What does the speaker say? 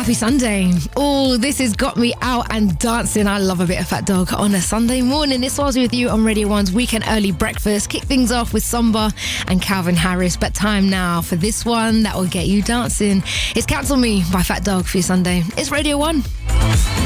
Happy Sunday. Oh, this has got me out and dancing. I love a bit of Fat Dog on a Sunday morning. This was with you on Radio 1's Weekend Early Breakfast. Kick things off with Samba and Calvin Harris. But time now for this one that will get you dancing. It's Cancel Me by Fat Dog for your Sunday. It's Radio 1.